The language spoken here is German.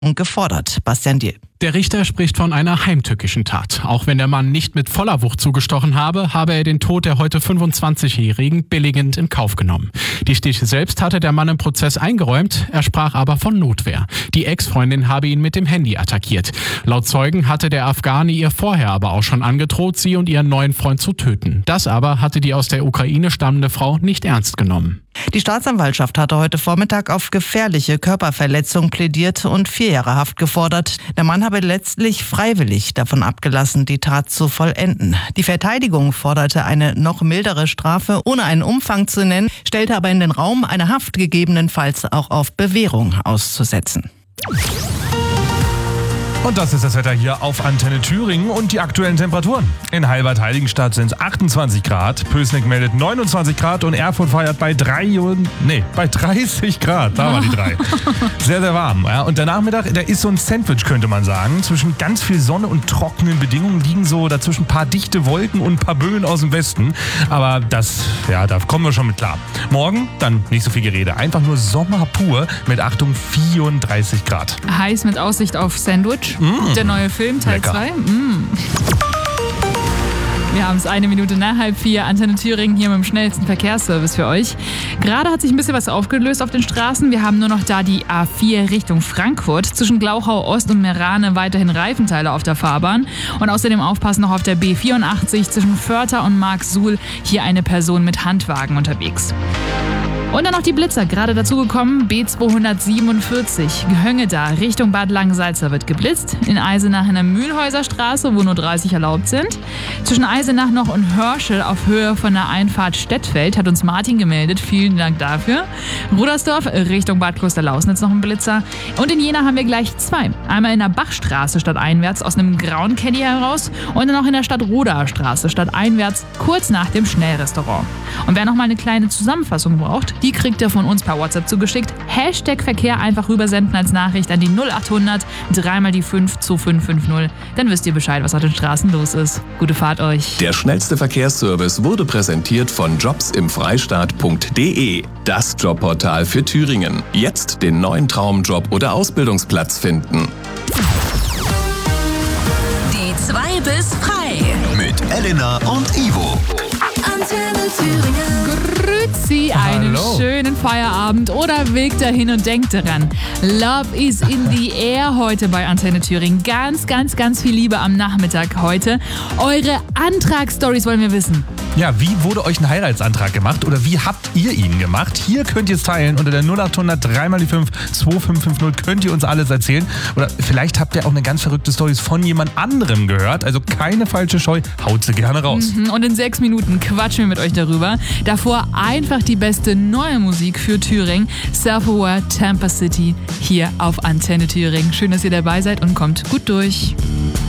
gefordert. Bastian Diel. Der Richter spricht von einer heimtückischen Tat. Auch wenn der Mann nicht mit voller Wucht zugestochen habe er den Tod der heute 25-Jährigen billigend in Kauf genommen. Die Stiche selbst hatte der Mann im Prozess eingeräumt, er sprach aber von Notwehr. Die Ex-Freundin habe ihn mit dem Handy attackiert. Laut Zeugen hatte der Afghane ihr vorher aber auch schon angedroht, sie und ihren neuen Freund zu töten. Das aber hatte die aus der Ukraine stammende Frau nicht ernst genommen. Die Staatsanwaltschaft hatte heute Vormittag auf gefährliche Körperverletzung plädiert und 4 Jahre Haft gefordert. Der Mann habe letztlich freiwillig davon abgelassen, die Tat zu vollenden. Die Verteidigung forderte eine noch mildere Strafe, ohne einen Umfang zu nennen, stellte aber in den Raum, eine Haft gegebenenfalls auch auf Bewährung auszusetzen. Und das ist das Wetter hier auf Antenne Thüringen und die aktuellen Temperaturen. In Heilbad-Heiligenstadt sind es 28 Grad, Pößneck meldet 29 Grad und Erfurt feiert bei 30 Grad. Da war die 3. Sehr, sehr warm. Ja. Und der Nachmittag, der ist so ein Sandwich, könnte man sagen. Zwischen ganz viel Sonne und trockenen Bedingungen liegen so dazwischen ein paar dichte Wolken und ein paar Böen aus dem Westen. Aber da kommen wir schon mit klar. Morgen dann nicht so viel Gerede. Einfach nur Sommer pur mit, Achtung, 34 Grad. Heiß mit Aussicht auf Sandwich. Der neue Film, Teil 2. Wir haben es 1 Minute nach 3:30. Antenne Thüringen hier mit dem schnellsten Verkehrsservice für euch. Gerade hat sich ein bisschen was aufgelöst auf den Straßen. Wir haben nur noch da die A4 Richtung Frankfurt. Zwischen Glauchau Ost und Meerane weiterhin Reifenteile auf der Fahrbahn. Und außerdem aufpassen noch auf der B84 zwischen Vörter und Marksuhl. Hier eine Person mit Handwagen unterwegs. Und dann noch die Blitzer, gerade dazugekommen, B247, Höngeda Richtung Bad Langensalza wird geblitzt. In Eisenach in der Mühlhäuser Straße, wo nur 30 erlaubt sind. Zwischen Eisenach noch und Hörschel auf Höhe von der Einfahrt Stettfeld hat uns Martin gemeldet. Vielen Dank dafür. Rudersdorf Richtung Bad Klosterlausnitz noch ein Blitzer. Und in Jena haben wir gleich 2. Einmal in der Bachstraße stadteinwärts aus einem grauen Caddy heraus und dann noch in der Stadtrodaer Straße stadteinwärts kurz nach dem Schnellrestaurant. Und wer noch mal eine kleine Zusammenfassung braucht, die kriegt ihr von uns per WhatsApp zugeschickt. #Verkehr einfach rübersenden als Nachricht an die 0800 3x5 2550. Dann wisst ihr Bescheid, was auf den Straßen los ist. Gute Fahrt euch. Der schnellste Verkehrsservice wurde präsentiert von jobsimfreistaat.de. Das Jobportal für Thüringen. Jetzt den neuen Traumjob oder Ausbildungsplatz finden. Die 2 bis frei. Mit Elena und Ivo. Antenne Thüringen. Grüezi, einen schönen Feierabend oder Weg dahin und denkt daran. Love is in the air heute bei Antenne Thüringen. Ganz, ganz, ganz viel Liebe am Nachmittag heute. Eure Antragsstories wollen wir wissen. Ja, wie wurde euch ein Heiratsantrag gemacht oder wie habt ihr ihn gemacht? Hier könnt ihr es teilen unter der 0800 3x5 2550 könnt ihr uns alles erzählen. Oder vielleicht habt ihr auch eine ganz verrückte Story von jemand anderem gehört. Also keine falsche Scheu, haut sie gerne raus. Und in 6 Minuten quatschen wir mit euch darüber. Davor einfach die beste neue Musik für Thüringen. Self-Aware Tampa City hier auf Antenne Thüringen. Schön, dass ihr dabei seid und kommt gut durch.